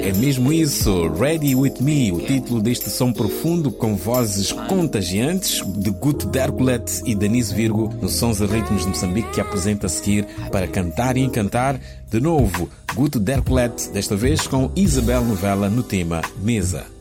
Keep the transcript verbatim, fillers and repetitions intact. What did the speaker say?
É mesmo isso, Ready With Me, o título deste som profundo com vozes contagiantes de Guto Derkulet e Denise Virgo no Sons e Ritmos de Moçambique, que apresenta a seguir para cantar e encantar. De novo, Guto Derkulet, desta vez com Isabel Novella no tema Mesa.